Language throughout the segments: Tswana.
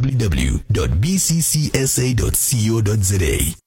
www.bccsa.co.za.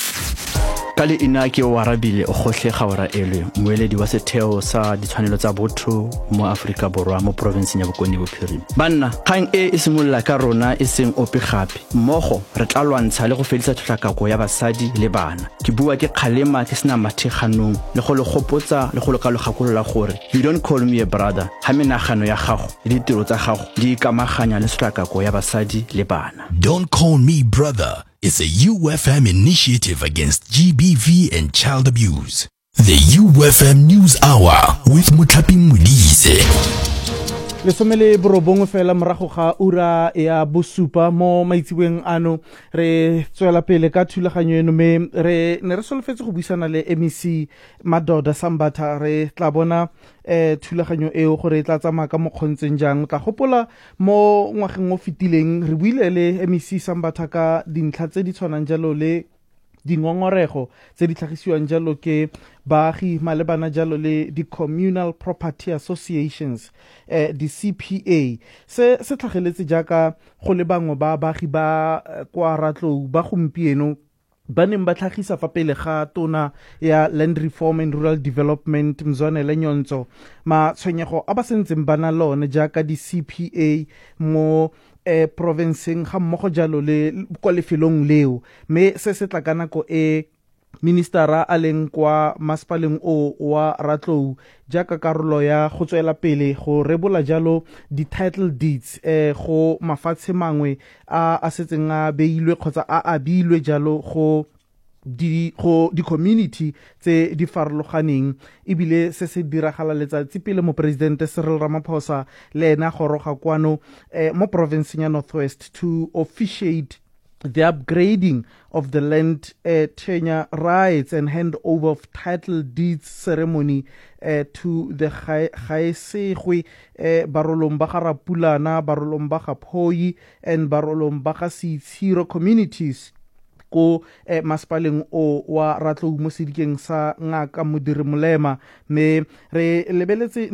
Kale ina ke Warabile o gohle gawara elwe moeledi wa setheo sa ditshwanelo tsa botho mo Afrika Borwa mo provinceng ya Bokone Bophirima. Banna kgang e simolla ka rona e seng ope gape mmogo re tla lwantsha le go fedisa tlhakako ya basadi le bana. Ke bua ke kgalema ke sena matheganong le go le gopotsa le go le ka logakolola gore you don't call me a brother ha menagano ya gago le ditiro tsa gago di ikamaganya le tlhakako ya basadi le bana. Don't Call Me Brother is a UFM initiative against GBV and child abuse. The UFM News Hour with Muthapi Modise. Lesomele borobongwe fela morago ga ura ya bosupa mo maitsibweng ano re tswela pele ka thulaganyo eno me ne re solofetse go buisana le MEC Madoda Sambatha re tla bona thulaganyo eo gore tla tsamaya ka mokgontseng jang tla gopola mo ngwageng o fitileng re buile le MEC Sambatha ka dintlha tse di tshwanang jalo le dingongorego tse di tlhagisiwang jalo ke baagi malebana jalo le di communal property associations di CPA se tlhageletse jaaka go le bangwe ba baagi ba kwa Ratlou ba gompieno ba neng ba tlhagisa fa pele ga tona ya Land Reform and Rural Development Mzwanele Nyonzo matshwenyego a ba sentseng bana lone jaaka di CPA mo provinceng ga mmogo jalo le kwa lefelong leo me se tla ka nako ministera a leng kwa masepaleng o wa Ratlou jaaka karolo ya go tswela pele go rebola jalo di title deeds go mafatshe mangwe a setseng a beilwe kgotsa a abilwe jalo go di community tse di farologaneng ebile se diragala letsatsi pele mo president Cyril Ramaphosa le ena goroga kwano mo province ya Northwest to officiate the upgrading of the land tenure rights and handover of title deeds ceremony to the Gaesegwe barolong ba ga Rapulana barolong ba ga Phoi and barolong ba ga Sitshiro communities ko masepaleng o wa Ratlou mo sedikeng sa ngaka Modiri Molema me re lebeletse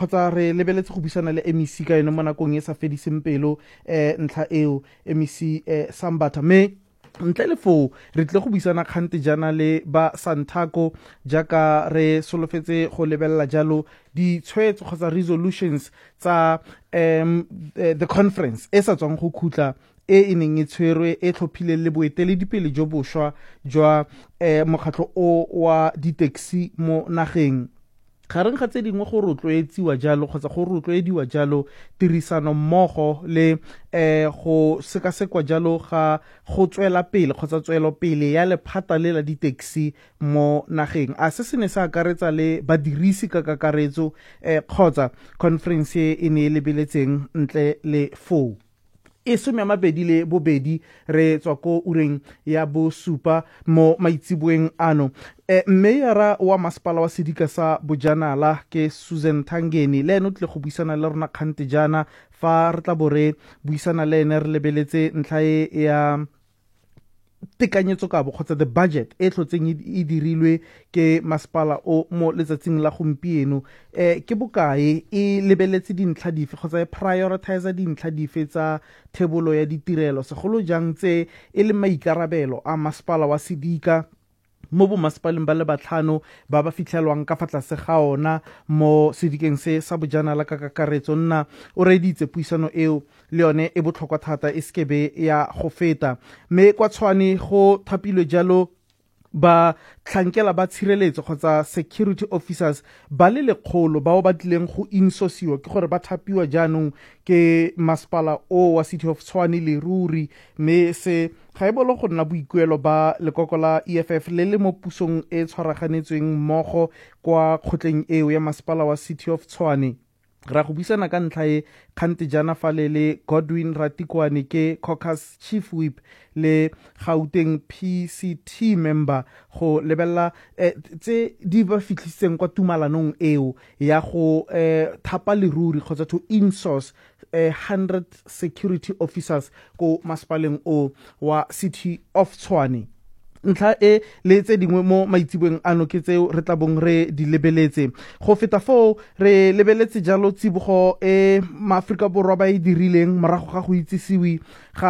go buisana le MEC ka eno mo nakong e sa fediseng pelo ntlha eo MEC Sambatha me ntle le fo re tle go buisana kgante jana le ba Santaco jaaka re solofetse go lebella jalo di tshwetso kgotsa resolutions tsa the conference e sa tswang go khutla e neng e tshwerwe e tlhophile le boeteledipele jo bošwa jwa mokgatlho o wa di-taxi mo nageng gareng ga tse dingwe go rotloetsiwa jalo kgotsa go rotloediwa jalo tirisano mmogo le go sekasekwa jalo ga go tswela pele kgotsa tswelo pele ya lephata le la di-taxi mo nageng a se ne sa akaretsa le badirisi ka kakaretso kgotsa conference e ne e lebeletseng ntle le foo e some mabedi le bobedi re tswa ko ureng ya bosupa mo maitsibweng ano Meyara wa masepala wa sedika sa Bojanala ke Susan Thangeni le eno tle go buisana le rona kgante jana fa re tla bore buisana le ene re lebeletse ntlha ya tekanyetso kabo kgotsa the budget e tlotseng e dirilwe ke masepala o mo letsatsing la gompieno ke bokae e lebeletse dintlha dife kgotsa e prioritize dintlha dife tsa thebolo ya ditirelo segolo jang tse e le maikarabelo a masepala wa sedika mo bo masepaleng ba le batlhano ba ba fitlhelwang ka fa tlase ga ona mo sedikeng se sa Bojanala ka kakaretso nna o reditse puisano eo le yone e botlhokwa thata e skebe ya go feta me kwa Tshwane go thapilwe jalo ba tlhankela ba tshireletso kgotsa security officers ba le lekgolo bao ba tlileng go insosiwa ke gore ba thapiwa jaanong ke masepala o wa City of Tshwane le ruri me se ga e bolo go nna boikuelo ba lekoko la EFF le mo pusong e tshwaraganetsweng mmogo kwa kgotleng eo ya masepala wa City of Tshwane ra go buisana ka ntlha e kgante jana fale le Godwin Ratikwane ke caucus chief whip le Gauteng PCT member go lebella tse di ba fitliseng kwa tumalanong eo ya go thapa leruri kgotsa to insource 100 security officers ko masepaleng o wa City of Tshwane ntlha e le tse dingwe mo maitsibweng ano ke tseo re tla bong re di lebeletse go feta foo re lebeletse jalo tsibogo maAforika Borwa ba e dirileng morago ga go itsisiwi